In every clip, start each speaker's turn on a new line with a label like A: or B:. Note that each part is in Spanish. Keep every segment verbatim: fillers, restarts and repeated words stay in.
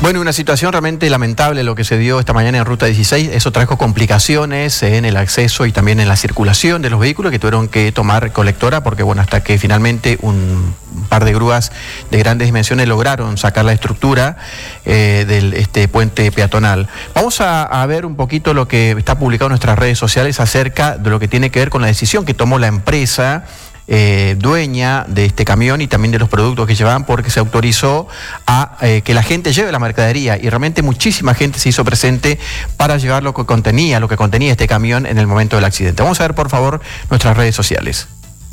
A: Bueno, una situación realmente lamentable lo que se dio esta mañana en Ruta dieciséis. Eso trajo complicaciones en el acceso y también en la circulación de los vehículos que tuvieron que tomar colectora porque, bueno, hasta que finalmente un par de grúas de grandes dimensiones lograron sacar la estructura eh, del este puente peatonal. Vamos a, a ver un poquito lo que está publicado en nuestras redes sociales acerca de lo que tiene que ver con la decisión que tomó la empresa Eh, dueña de este camión y también de los productos que llevaban, porque se autorizó a eh, que la gente lleve la mercadería y realmente muchísima gente se hizo presente para llevar lo que contenía, lo que contenía este camión en el momento del accidente. Vamos a ver, por favor, nuestras redes sociales.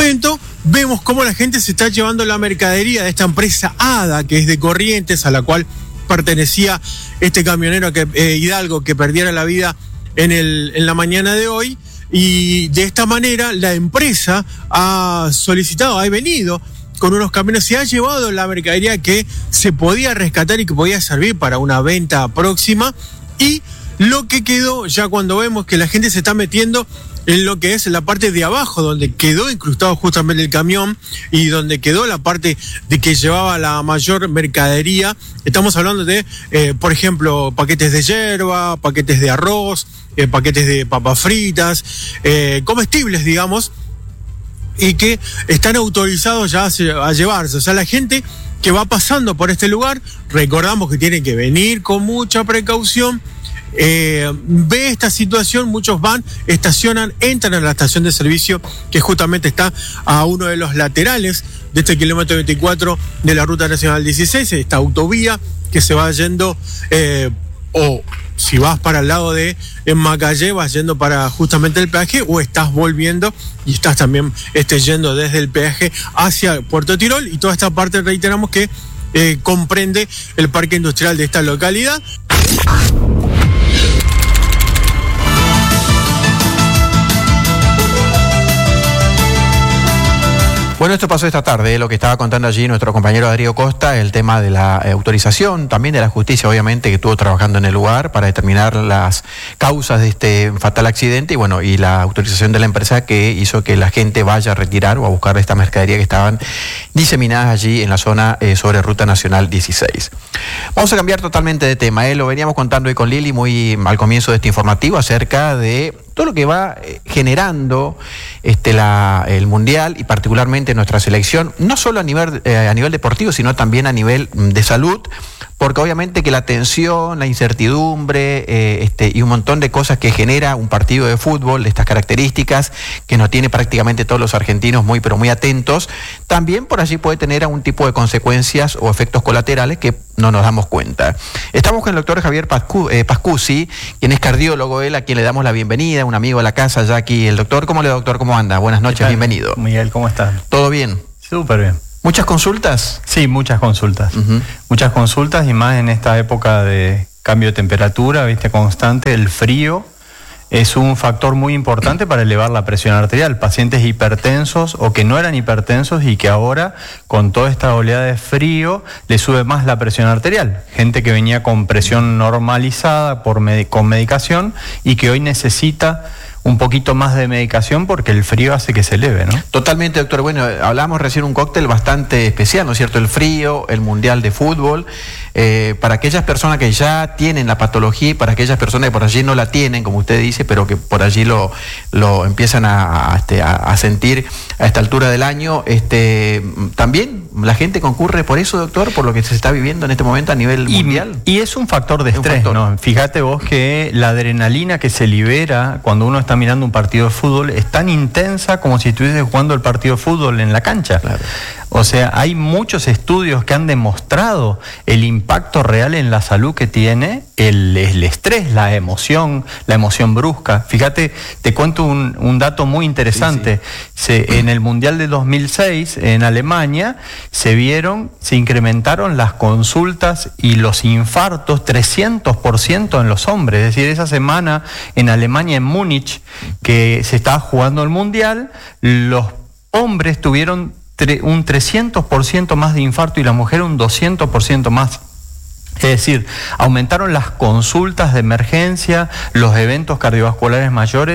B: Vemos cómo la gente se está llevando la mercadería de esta empresa ADA, que es de Corrientes, a la cual pertenecía este camionero que, eh, Hidalgo, que perdiera la vida en, el, en la mañana de hoy. Y de esta manera la empresa ha solicitado, ha venido con unos camiones y ha llevado la mercadería que se podía rescatar y que podía servir para una venta próxima. Y lo que quedó, ya cuando vemos que la gente se está metiendo en lo que es la parte de abajo, donde quedó incrustado justamente el camión y donde quedó la parte de que llevaba la mayor mercadería. Estamos hablando de, eh, por ejemplo, paquetes de yerba, paquetes de arroz, eh, paquetes de papas fritas, eh, comestibles, digamos, y que están autorizados ya a, a llevarse. O sea, la gente que va pasando por este lugar, recordamos que tienen que venir con mucha precaución. Eh, ve esta situación, muchos van, estacionan, entran a la estación de servicio que justamente está a uno de los laterales de este kilómetro veinticuatro de la Ruta Nacional dieciséis, esta autovía que se va yendo, eh, o si vas para el lado de en Macayé, vas yendo para justamente el peaje, o estás volviendo y estás también este, yendo desde el peaje hacia Puerto Tirol, y toda esta parte reiteramos que eh, comprende el parque industrial de esta localidad.
A: Bueno, esto pasó esta tarde, lo que estaba contando allí nuestro compañero Darío Costa, el tema de la eh, autorización, también de la justicia, obviamente, que estuvo trabajando en el lugar para determinar las causas de este fatal accidente y, bueno, y la autorización de la empresa que hizo que la gente vaya a retirar o a buscar esta mercadería que estaban diseminadas allí en la zona eh, sobre Ruta Nacional dieciséis. Vamos a cambiar totalmente de tema, ¿eh? Lo veníamos contando hoy con Lili muy al comienzo de este informativo acerca de todo lo que va generando este, la, el Mundial y particularmente nuestra selección, no solo a nivel, eh, a nivel deportivo, sino también a nivel de salud, porque obviamente que la tensión, la incertidumbre eh, este, y un montón de cosas que genera un partido de fútbol de estas características, que nos tiene prácticamente todos los argentinos muy pero muy atentos, también por allí puede tener algún tipo de consecuencias o efectos colaterales que no nos damos cuenta. Estamos con el doctor Javier Pascu, eh, Pascusi, quien es cardiólogo, él a quien le damos la bienvenida, un amigo de la casa ya aquí. El doctor, ¿cómo le va, doctor? ¿Cómo anda? Buenas noches, bienvenido.
C: Miguel, ¿cómo estás?
A: ¿Todo bien?
C: Súper bien.
A: ¿Muchas consultas?
C: Sí, muchas consultas. Uh-huh. Muchas consultas y más en esta época de cambio de temperatura, viste, constante, el frío es un factor muy importante para elevar la presión arterial. Pacientes hipertensos o que no eran hipertensos y que ahora, con toda esta oleada de frío, le sube más la presión arterial. Gente que venía con presión normalizada por med- con medicación y que hoy necesita un poquito más de medicación porque el frío hace que se eleve, ¿no?
A: Totalmente, doctor. Bueno, hablábamos recién un cóctel bastante especial, ¿no es cierto? El frío, el Mundial de Fútbol, eh, para aquellas personas que ya tienen la patología y para aquellas personas que por allí no la tienen, como usted dice, pero que por allí lo, lo empiezan a, a, a sentir a esta altura del año, este, también la gente concurre por eso, doctor, por lo que se está viviendo en este momento a nivel
C: y,
A: mundial.
C: Y es un factor de estrés, factor. ¿no? Fíjate vos que la adrenalina que se libera cuando uno está mirando un partido de fútbol es tan intensa como si estuviese jugando el partido de fútbol en la cancha. Claro. O sea, hay muchos estudios que han demostrado el impacto real en la salud que tiene el, el estrés, la emoción, la emoción brusca. Fíjate, te cuento un, un dato muy interesante. Sí, sí. Se, en el Mundial de dos mil seis, en Alemania, se vieron, se incrementaron las consultas y los infartos trescientos por ciento en los hombres. Es decir, esa semana en Alemania, en Múnich, que se estaba jugando el Mundial, los hombres tuvieron un trescientos por ciento más de infarto y la mujer un doscientos por ciento más. Es decir, aumentaron las consultas de emergencia, los eventos cardiovasculares mayores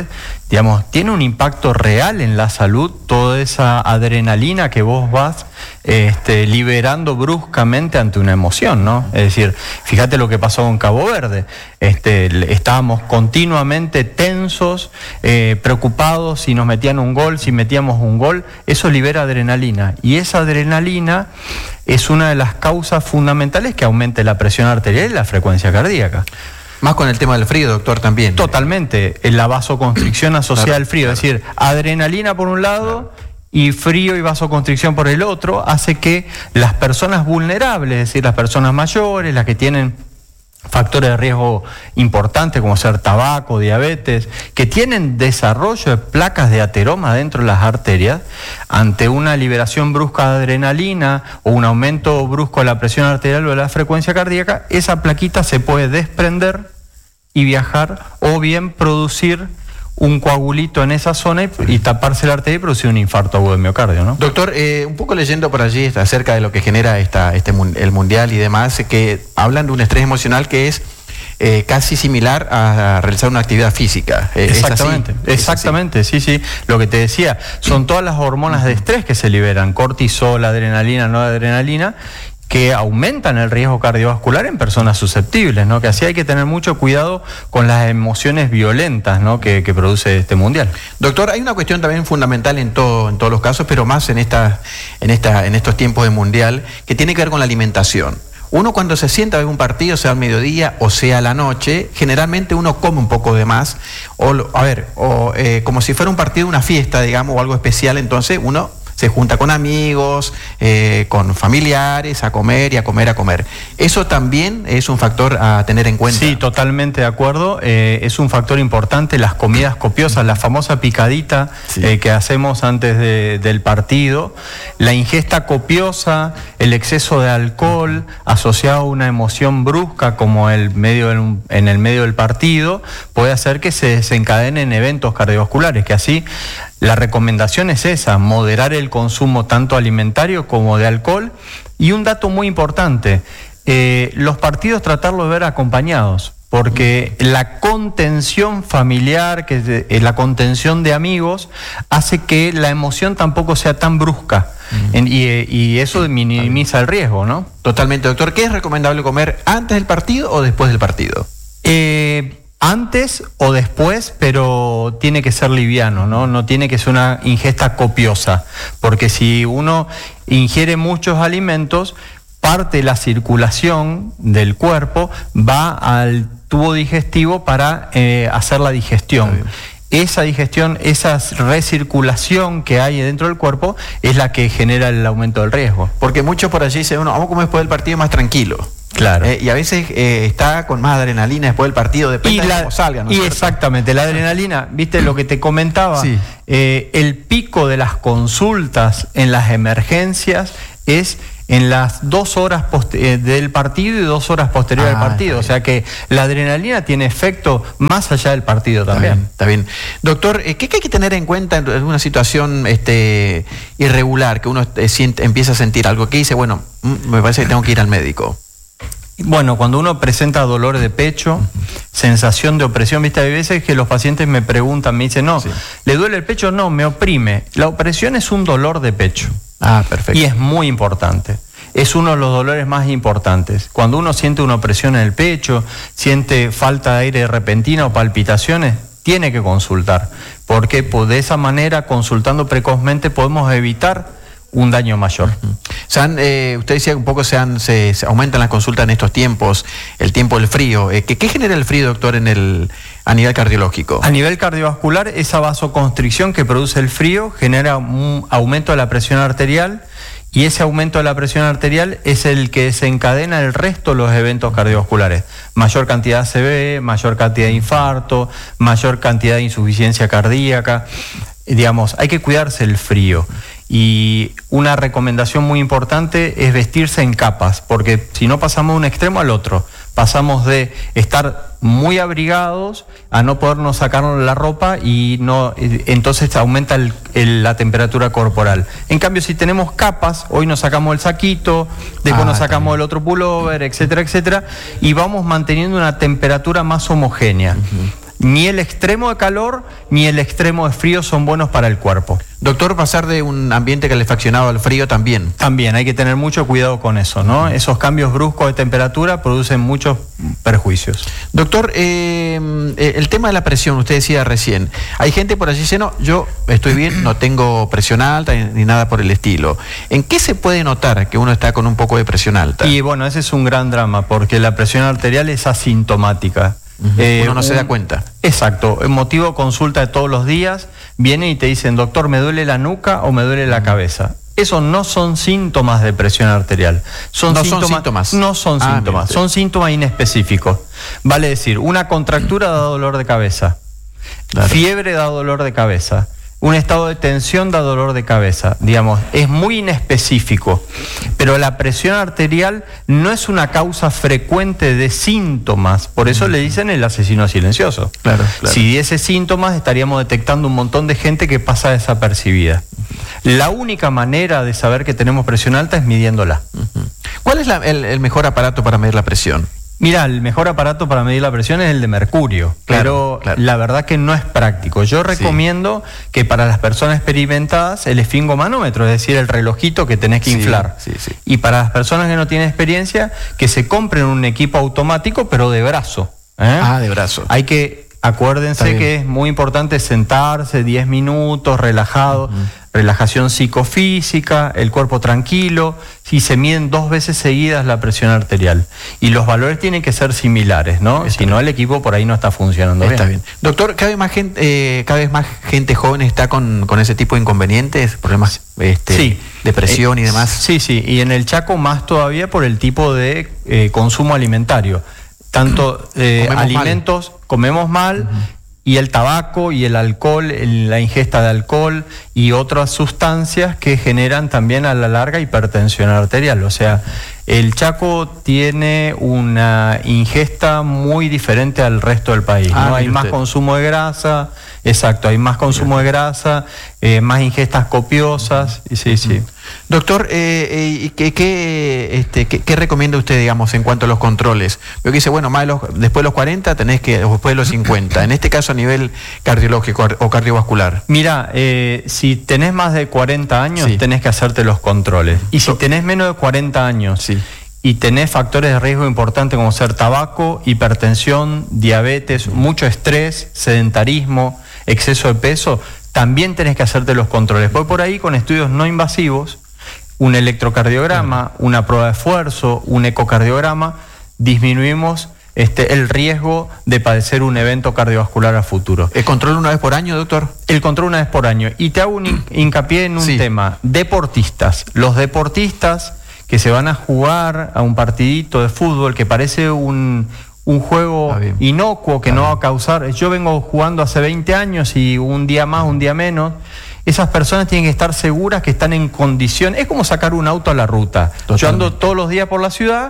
C: digamos, tiene un impacto real en la salud toda esa adrenalina que vos vas este, liberando bruscamente ante una emoción, ¿no? Es decir, fíjate lo que pasó con Cabo Verde. Este, estábamos continuamente tensos, eh, preocupados si nos metían un gol, si metíamos un gol. Eso libera adrenalina. Y esa adrenalina es una de las causas fundamentales que aumente la presión arterial y la frecuencia cardíaca.
A: Más con el tema del frío, doctor, también.
C: Totalmente, la vasoconstricción asociada claro, al frío, claro. Es decir, adrenalina por un lado claro. y frío y vasoconstricción por el otro, hace que las personas vulnerables, es decir, las personas mayores, las que tienen factores de riesgo importantes como ser tabaco, diabetes, que tienen desarrollo de placas de ateroma dentro de las arterias, ante una liberación brusca de adrenalina o un aumento brusco de la presión arterial o de la frecuencia cardíaca, esa plaquita se puede desprender y viajar, o bien producir un coagulito en esa zona y, y taparse la arteria y producir un infarto agudo de miocardio, ¿no?
A: Doctor, eh, un poco leyendo por allí acerca de lo que genera esta, este, el mundial y demás, que hablan de un estrés emocional que es eh, casi similar a, a realizar una actividad física. Eh,
C: exactamente,
A: ¿es así?
C: exactamente, sí, sí. Lo que te decía, son todas las hormonas de estrés que se liberan, cortisol, adrenalina, no adrenalina, que aumentan el riesgo cardiovascular en personas susceptibles, ¿no? Que así hay que tener mucho cuidado con las emociones violentas, ¿no? que, que produce este mundial.
A: Doctor, hay una cuestión también fundamental en todo, en todos los casos, pero más en esta, en esta, en estos tiempos de mundial, que tiene que ver con la alimentación. Uno cuando se sienta a ver un partido, sea al mediodía o sea a la noche, generalmente uno come un poco de más, o a ver, o eh, como si fuera un partido, una fiesta, digamos, o algo especial, entonces uno se junta con amigos, eh, con familiares, a comer y a comer, a comer. ¿Eso también es un factor a tener en cuenta?
C: Sí, totalmente de acuerdo. Eh, es un factor importante, las comidas copiosas, la famosa picadita sí. eh, que hacemos antes de, del partido, la ingesta copiosa, el exceso de alcohol asociado a una emoción brusca como el medio del, en el medio del partido, puede hacer que se desencadenen eventos cardiovasculares, que así... La recomendación es esa, moderar el consumo tanto alimentario como de alcohol. Y un dato muy importante, eh, los partidos tratarlo de ver acompañados, porque la contención familiar, que es eh, la contención de amigos, hace que la emoción tampoco sea tan brusca. Mm. En, y, y eso minimiza el riesgo, ¿no?
A: Totalmente, doctor. ¿Qué es recomendable comer antes del partido o después del partido?
C: Eh... Antes o después, pero tiene que ser liviano, ¿no? No tiene que ser una ingesta copiosa, porque si uno ingiere muchos alimentos, parte de la circulación del cuerpo va al tubo digestivo para eh, hacer la digestión. Esa digestión, esa recirculación que hay dentro del cuerpo es la que genera el aumento del riesgo.
A: Porque muchos por allí dicen, bueno, vamos a comer después del partido más tranquilo.
C: Claro.
A: Eh, y a veces eh, está con más adrenalina después del partido, depende
C: y la,
A: de cómo salga, ¿no?
C: Y exactamente, la adrenalina, viste lo que te comentaba,
A: sí.
C: eh, el pico de las consultas en las emergencias es en las dos horas eh, del partido y dos horas posteriores ah, al partido. O sea que la adrenalina tiene efecto más allá del partido también.
A: Está bien. Está bien. Doctor, ¿qué, ¿qué hay que tener en cuenta en una situación este, irregular, que uno eh, siente, empieza a sentir algo que dice, bueno, me parece que tengo que ir al médico?
C: Bueno, cuando uno presenta dolor de pecho, uh-huh. sensación de opresión, viste, hay veces que los pacientes me preguntan, me dicen, no, sí. ¿le duele el pecho? No, me oprime. La opresión es un dolor de pecho.
A: Ah, perfecto.
C: Y es muy importante. Es uno de los dolores más importantes. Cuando uno siente una opresión en el pecho, siente falta de aire repentina o palpitaciones, tiene que consultar. Porque pues, de esa manera, consultando precozmente, podemos evitar un daño mayor.
A: Uh-huh. Se han, eh, usted decía que un poco se, han, se, se aumentan las consultas en estos tiempos, el tiempo del frío. Eh, ¿qué, ¿Qué genera el frío, doctor, en el, a nivel cardiológico?
C: A nivel cardiovascular, esa vasoconstricción que produce el frío genera un aumento de la presión arterial, y ese aumento de la presión arterial es el que desencadena el resto de los eventos cardiovasculares. Mayor cantidad de A C V, mayor cantidad de infarto, mayor cantidad de insuficiencia cardíaca. Digamos, hay que cuidarse el frío. Y una recomendación muy importante es vestirse en capas, porque si no pasamos de un extremo al otro, pasamos de estar muy abrigados a no podernos sacar la ropa y no, entonces aumenta el, el, la temperatura corporal. En cambio, si tenemos capas, hoy nos sacamos el saquito, después ah, nos sacamos también el otro pullover, etcétera, etcétera, y vamos manteniendo una temperatura más homogénea. Uh-huh. Ni el extremo de calor ni el extremo de frío son buenos para el cuerpo.
A: Doctor, pasar de un ambiente calefaccionado al frío también.
C: También hay que tener mucho cuidado con eso, ¿no? Esos cambios bruscos de temperatura producen muchos perjuicios.
A: Doctor, eh, el tema de la presión, usted decía recién, hay gente por allí que dice, no, yo estoy bien, no tengo presión alta ni nada por el estilo. ¿En qué se puede notar que uno está con un poco de presión alta?
C: Y bueno, ese es un gran drama, porque la presión arterial es asintomática.
A: Uh-huh. Eh, uno no se da cuenta.
C: Exacto, el motivo de consulta de todos los días, vienen y te dicen, doctor, ¿me duele la nuca o me duele la cabeza? Esos no son síntomas de presión arterial. Son
A: no
C: síntomas,
A: son síntomas.
C: No son ah, síntomas, son síntomas inespecíficos. Vale decir, una contractura da dolor de cabeza, claro. Fiebre da dolor de cabeza, un estado de tensión da dolor de cabeza, digamos, es muy inespecífico, pero la presión arterial no es una causa frecuente de síntomas, por eso le dicen el asesino silencioso.
A: Claro, claro.
C: Si diese síntomas estaríamos detectando un montón de gente que pasa desapercibida. La única manera de saber que tenemos presión alta es midiéndola.
A: Uh-huh. ¿Cuál es la, el, el mejor aparato para medir la presión?
C: Mira, el mejor aparato para medir la presión es el de mercurio, claro, pero claro. La verdad que no es práctico. Yo recomiendo sí. que para las personas experimentadas el esfingomanómetro, es decir, el relojito que tenés que sí, inflar.
A: Sí, sí.
C: Y para las personas que no tienen experiencia, que se compren un equipo automático, pero de brazo. ¿eh?
A: Ah, de brazo.
C: Hay que, acuérdense que es muy importante sentarse diez minutos, relajado. Uh-huh. Relajación psicofísica, el cuerpo tranquilo, si se miden dos veces seguidas la presión arterial. Y los valores tienen que ser similares, ¿no? Está si no, el equipo por ahí no está funcionando
A: está
C: bien.
A: bien. Doctor, cada vez más gente, eh, cada vez más gente joven está con, con ese tipo de inconvenientes, problemas este,
C: sí.
A: depresión eh, y demás.
C: Sí, sí, y en el Chaco más todavía por el tipo de eh, consumo alimentario. Tanto eh, comemos alimentos, mal. comemos mal, uh-huh. y el tabaco y el alcohol, el, la ingesta de alcohol y otras sustancias que generan también a la larga hipertensión arterial. O sea, el Chaco tiene una ingesta muy diferente al resto del país.
A: Ah,
C: ¿no? Hay más
A: usted.
C: consumo de grasa, exacto, hay más consumo de grasa, eh, más ingestas copiosas, y sí, sí.
A: Doctor, eh, eh, ¿qué, qué, este, qué, ¿qué recomienda usted, digamos, en cuanto a los controles? Veo que dice, bueno, más de los, después de los cuarenta tenés que, después de los cincuenta, en este caso a nivel cardiológico o cardiovascular.
C: Mira, eh, si tenés más de cuarenta años, sí. tenés que hacerte los controles. Y si tenés menos de cuarenta años, sí. y tenés factores de riesgo importantes como ser tabaco, hipertensión, diabetes, mucho estrés, sedentarismo, exceso de peso, también tenés que hacerte los controles. Voy por ahí con estudios no invasivos, un electrocardiograma, una prueba de esfuerzo, un ecocardiograma, disminuimos este, el riesgo de padecer un evento cardiovascular a futuro.
A: ¿El control una vez por año, doctor?
C: El control una vez por año. Y te hago un hincapié en un sí. tema. Deportistas. Los deportistas que se van a jugar a un partidito de fútbol que parece un... un juego inocuo que Está no bien. va a causar... Yo vengo jugando hace veinte años y un día más, un día menos. Esas personas tienen que estar seguras que están en condición... Es como sacar un auto a la ruta. Totalmente. Yo ando todos los días por la ciudad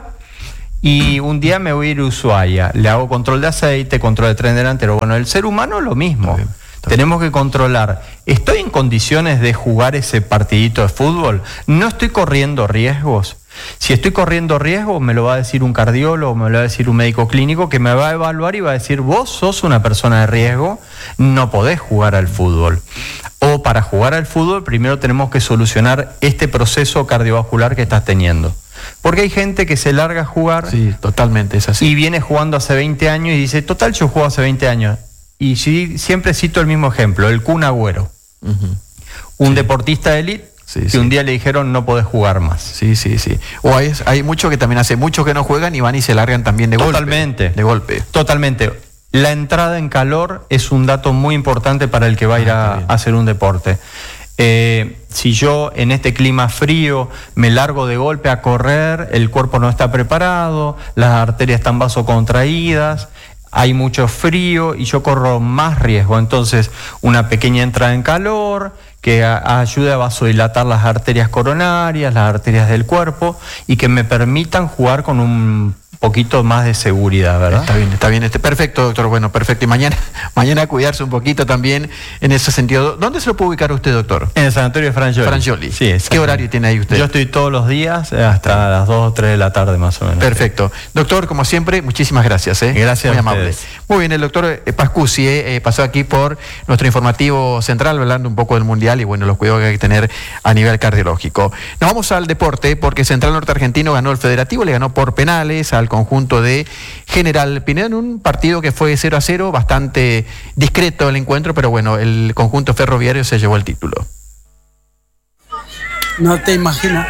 C: y un día me voy a ir a Ushuaia. Le hago control de aceite, control de tren delantero. Bueno, el ser humano lo mismo. Está bien. Está Tenemos bien. que controlar. ¿Estoy en condiciones de jugar ese partidito de fútbol? ¿No estoy corriendo riesgos? Si estoy corriendo riesgo, me lo va a decir un cardiólogo, me lo va a decir un médico clínico que me va a evaluar y va a decir, vos sos una persona de riesgo, no podés jugar al fútbol. O para jugar al fútbol, primero tenemos que solucionar este proceso cardiovascular que estás teniendo. Porque hay gente que se larga a jugar.
A: Sí, totalmente, es así.
C: Y viene jugando hace veinte años y dice, total, yo juego hace veinte años. Y sí, siempre cito el mismo ejemplo, el Kun Agüero. Uh-huh. Un sí. deportista de élite. Sí, que sí. un día le dijeron no podés jugar más.
A: Sí, sí, sí. O hay, hay muchos que también hace mucho que no juegan y van y se largan también de
C: Totalmente.
A: golpe. De golpe.
C: Totalmente. La entrada en calor es un dato muy importante para el que va a ir a, a hacer un deporte. Eh, si yo en este clima frío me largo de golpe a correr, el cuerpo no está preparado, las arterias están vasocontraídas, hay mucho frío y yo corro más riesgo. Entonces, una pequeña entrada en calor que a, ayude a vasodilatar las arterias coronarias, las arterias del cuerpo y que me permitan jugar con un poquito más de seguridad, ¿verdad?
A: Está bien, está bien. Este, perfecto, doctor. Bueno, perfecto. Y mañana, mañana cuidarse un poquito también en ese sentido. ¿Dónde se lo puede ubicar usted, doctor?
C: En el sanatorio de Frangioli.
A: Frangioli.
C: Sí,
A: ¿Qué horario tiene ahí usted?
C: Yo estoy todos los días hasta las dos o tres de la tarde más o menos.
A: Perfecto. Doctor, como siempre, muchísimas gracias. ¿eh?
C: Gracias.
A: Muy amable. Muy bien, el doctor Pascusi eh, pasó aquí por nuestro informativo central hablando un poco del Mundial y bueno, los cuidados que hay que tener a nivel cardiológico. Nos vamos al deporte porque Central Norte Argentino ganó el Federativo, le ganó por penales al conjunto de General Pinedo en un partido que fue cero a cero, bastante discreto el encuentro, pero bueno, el conjunto ferroviario se llevó el título.
D: No te imaginas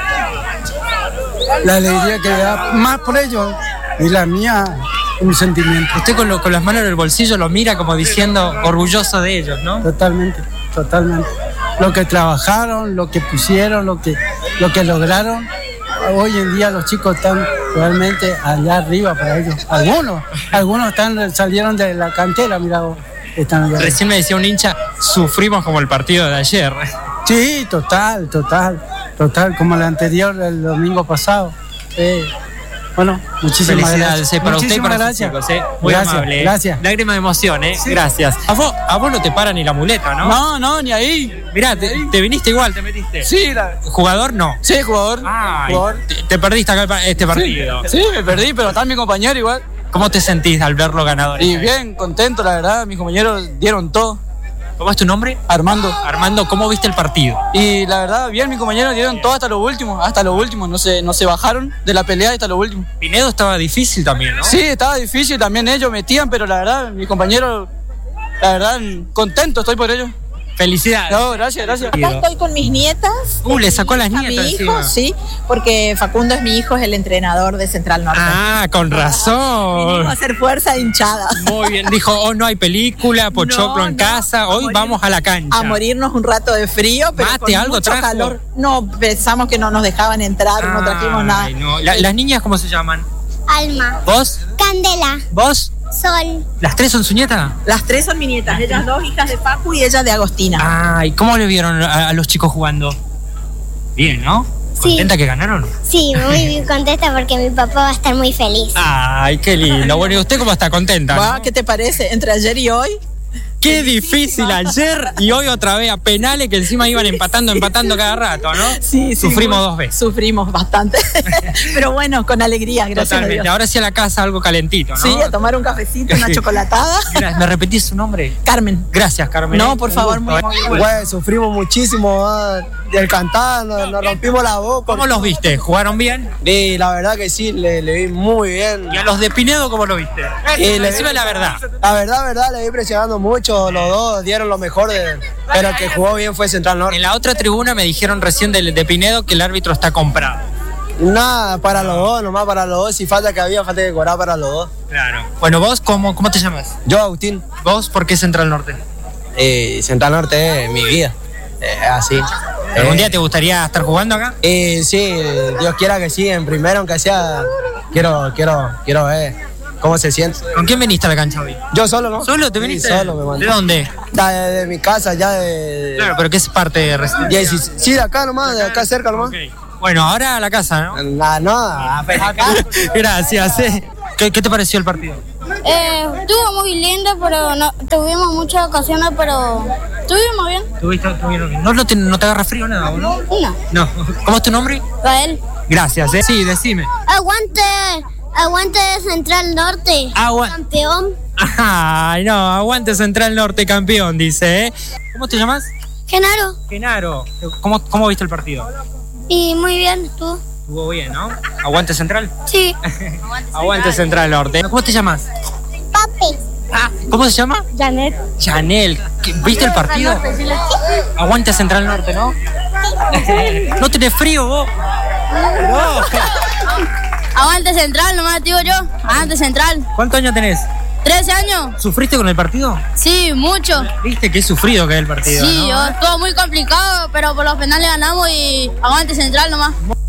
D: la alegría que da, más por ellos, y la mía, un sentimiento.
E: Usted con, lo, con las manos en el bolsillo lo mira como diciendo orgulloso de ellos, ¿no?
D: Totalmente, totalmente. Lo que trabajaron, lo que pusieron, lo que, lo que lograron. Hoy en día los chicos están realmente allá arriba para ellos. Algunos, algunos están, salieron de la cantera, mira vos. Están allá.
E: Recién me decía un hincha, sufrimos como el partido de ayer.
D: Sí, total, total, total, como el anterior, el domingo pasado. Eh, bueno, muchísimas gracias.
E: Eh, para
D: muchísimas
E: usted y para
D: gracias.
E: sus chicos, eh. Muy
D: gracias,
E: amable.
D: Gracias.
E: Lágrima de emoción, ¿eh?
D: Sí.
E: Gracias. A vos, a vos no te para ni la muleta, ¿no?
D: No, no, ni ahí.
E: Mirá, te, te viniste igual, te metiste.
D: Sí, la...
E: ¿Jugador? No.
D: Sí, jugador.
E: Ay,
D: jugador.
E: Te, te perdiste acá este partido.
D: Sí, sí, me perdí, pero está mi compañero igual.
E: ¿Cómo te sentís al verlo ganador?
D: Y bien, contento, la verdad. Mis compañeros dieron todo.
E: ¿Cómo es tu nombre?
D: Armando.
E: Armando, ¿cómo viste el partido?
D: Y la verdad, bien, mis compañeros dieron todo hasta lo último, hasta lo último. No se, no se bajaron de la pelea hasta lo último.
E: Pinedo estaba difícil también, ¿no?
D: Sí, estaba difícil, también ellos metían, pero la verdad, mis compañeros, la verdad, contento estoy por ellos.
E: Felicidades.
D: No, gracias, gracias.
F: Acá estoy con mis nietas.
E: Uh, le sacó a las
F: A
E: nietas
F: mi hijo,
E: encima.
F: sí, porque Facundo es mi hijo, es el entrenador de Central Norte.
E: Ah, con razón.
F: Vinimos a hacer fuerza hinchada.
E: Muy bien, dijo, oh, no hay película, pochoclo
F: No,
E: en
F: no,
E: casa, hoy
F: a morir-
E: vamos a la cancha.
F: A morirnos un rato de frío, pero
E: Mate,
F: con
E: algo
F: mucho
E: trajo.
F: calor. No, pensamos que no nos dejaban entrar, no trajimos nada.
E: Ay, no. La- ¿Las niñas cómo se llaman?
G: Alma,
E: ¿Vos?
G: Candela,
E: ¿Vos?
G: Sol.
E: ¿Las tres son su nieta?
F: Las tres son mi nietas, ellas dos hijas de Facu y ella de Agostina.
E: Ay, ¿cómo le vieron a, a los chicos jugando? Bien, ¿no?
G: Sí.
E: ¿Contenta que ganaron?
G: Sí, muy bien contenta porque mi papá va a estar muy feliz.
E: Ay, qué lindo. Bueno, ¿y usted cómo está? ¿Contenta?
F: Guau,
E: ¿no?
F: ¿qué te parece? Entre ayer y hoy.
E: Qué difícil ayer y hoy otra vez a penales que encima iban empatando, empatando cada rato, ¿no?
F: Sí, sí.
E: Sufrimos
F: muy-
E: dos veces.
F: Sufrimos bastante. Pero bueno, con alegría, gracias
E: Totalmente.
F: a Dios.
E: Ahora sí a la casa algo calentito, ¿no?
F: Sí, a tomar un cafecito, una chocolatada.
E: Gracias. ¿Me repetís su nombre?
F: Carmen.
E: Gracias, Carmen.
F: No, por
E: Un
F: favor,
E: gusto,
F: muy,
E: ¿eh?
F: muy
D: Güey, sufrimos muchísimo ah, del cantar, nos, nos rompimos la boca.
E: ¿Cómo los viste? ¿Jugaron bien?
D: Y la verdad que sí, le, le vi muy bien.
E: ¿Y a los de Pinedo cómo lo viste?
D: Y le-
E: Decime la verdad.
D: La verdad, verdad, le vi presionando mucho, los dos dieron lo mejor, de, pero el que jugó bien fue Central Norte.
E: En la otra tribuna me dijeron recién de, de Pinedo que el árbitro está comprado.
D: Nada, para los dos, nomás para los dos, si falta que había, falta que cobrar para los dos.
E: Claro. Bueno, ¿vos cómo, cómo te llamas?
D: Yo, Agustín,
E: ¿Vos por qué Central Norte?
D: eh, Central Norte es mi vida, eh, así.
E: ¿Algún
D: Eh,
E: día te gustaría estar jugando acá?
D: Eh, sí, Dios quiera que sí, en primero, aunque sea, quiero, quiero, quiero ver cómo se siente.
E: ¿Con quién viniste a la cancha hoy?
D: Yo solo, ¿no?
E: ¿Solo te
D: Sí,
E: viniste?
D: solo me mandé.
E: ¿De dónde?
D: Da- De, de mi casa, ya de...
E: Claro, pero ¿qué es parte de Resistencia?
D: dieciséis sí, de acá nomás, de acá cerca nomás.
E: Ok. Bueno, ahora a la casa, ¿no?
D: Nada, no, acá.
E: Gracias. eh. ¿Qué, qué te pareció el partido?
G: Eh, estuvo muy lindo, pero no tuvimos muchas ocasiones, pero estuvimos bien.
E: ¿Tuviste, tuvieron bien? ¿No, no, te, ¿No te agarra frío nada, o no?
G: No,
E: No. ¿Cómo es tu nombre?
G: Gael.
E: Gracias, ¿eh? Sí, decime.
G: Aguante, aguante Central Norte.
E: Agua.
G: Campeón.
E: Ay, no, aguante Central Norte campeón, dice, ¿eh? ¿Cómo te llamas?
G: Genaro.
E: Genaro. ¿Cómo, cómo viste el partido?
G: Y muy bien, tú.
E: Estuvo bien, ¿no? ¿Aguante Central?
G: Sí.
E: Aguante Central Norte. ¿Cómo te llamas?
G: Papi.
E: Ah, ¿cómo se llama?
G: Janet.
E: Chanel. ¿Qué- ¿Viste el partido? Aguante Central Norte, ¿no? ¿No tenés frío vos? No.
G: Aguante Central, nomás digo yo. Aguante Central.
E: ¿Cuántos años tenés?
G: ¿trece años?
E: ¿Sufriste con el partido?
G: Sí, mucho.
E: ¿Viste qué sufrido que es el partido?
G: Sí,
E: ¿no?
G: yo, estuvo muy complicado, pero por los penales ganamos y aguante Central nomás.